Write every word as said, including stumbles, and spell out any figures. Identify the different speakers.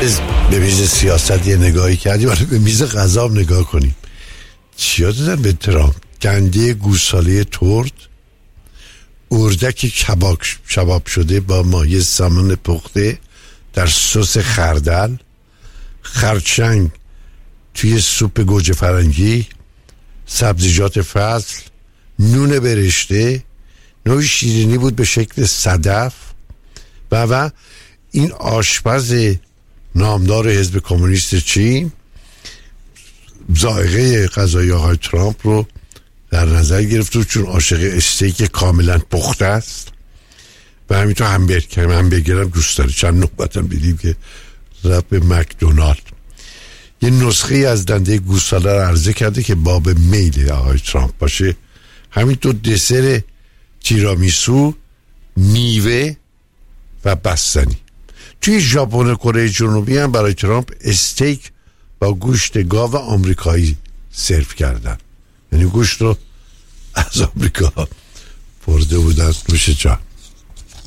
Speaker 1: به میز سیاست یه نگاهی کردیم، ولی به میز غذا نگاه کنیم. چیا دادن به ترامپ؟ گنده گوساله ترد، اردک کباب شباب شده با ماهی سمن پخته در سس خردل، خرچنگ توی سوپ گوجه فرنگی، سبزیجات فصل، نون برشته، نوعی شیرینی بود به شکل صدف و و این آشپز نامدار حزب کمونیست چین ذائقه غذای آقای ترامپ رو در نظر گرفت، چون عاشق استیک کاملا پخته است و همینطور همبرگر همبرگر هم دوست داره. چند نوبت هم دیدیم که رفت به مکدونالد یه نسخه از دنده گوساله رو عرضه کرده که باب میل آقای ترامپ باشه. همینطور دسر تیرامیسو، میوه و بستنی. توی ژاپن و کره جنوبی هم برای ترامپ استیک با گوشت گاو آمریکایی سرو کردن، یعنی گوشت رو از آمریکا برده بودن. نوش جان.